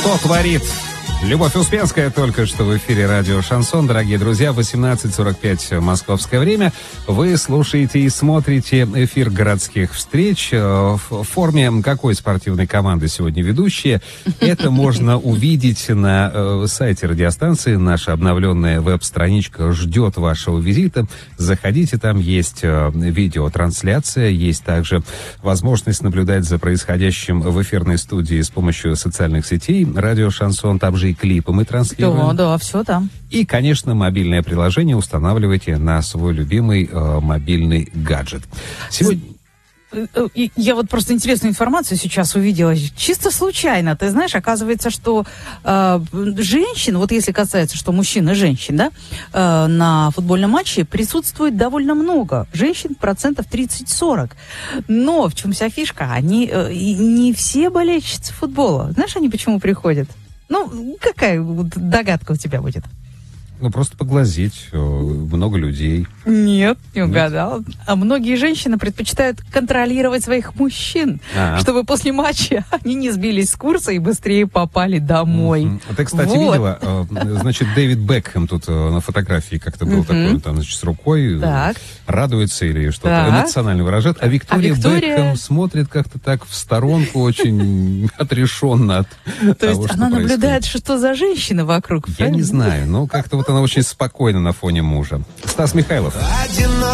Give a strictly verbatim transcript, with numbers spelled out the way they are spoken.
Что творит Любовь Успенская только что в эфире радио «Шансон». Дорогие друзья, восемнадцать сорок пять московское время. Вы слушаете и смотрите эфир городских встреч. В форме какой спортивной команды сегодня ведущие? Это можно увидеть на сайте радиостанции. Наша обновленная веб-страничка ждет вашего визита. Заходите, там есть видеотрансляция, есть также возможность наблюдать за происходящим в эфирной студии с помощью социальных сетей. Радио «Шансон», там же и клипы мы транслируем. Да, да, все там. И, конечно, мобильное приложение устанавливайте на свой любимый э, мобильный гаджет. Сегодня... Я вот просто интересную информацию сейчас увидела, чисто случайно. Ты знаешь, оказывается, что э, женщин, вот если касается, что мужчин и женщин, да, э, на футбольном матче присутствует довольно много. Женщин процентов тридцать-сорок. Но в чем вся фишка? Они э, не все болельщицы футбола. Знаешь, они почему приходят? Ну, какая догадка у тебя будет? Ну, просто поглазеть. Много людей. Нет, не угадал. Нет? А многие женщины предпочитают контролировать своих мужчин, А-а. чтобы после матча они не сбились с курса и быстрее попали домой. Uh-huh. Ты, кстати, вот. видела, значит, Дэвид Бекхэм тут на фотографии как-то был uh-huh. такой, там, значит, с рукой так. радуется или что-то так. эмоционально выражает. А Виктория, а Виктория Бекхэм смотрит как-то так в сторонку, очень отрешенно от того, что происходит. То есть она наблюдает, что за женщины вокруг? Я не знаю, но как-то вот она очень спокойна на фоне мужа. Стас Михайлов.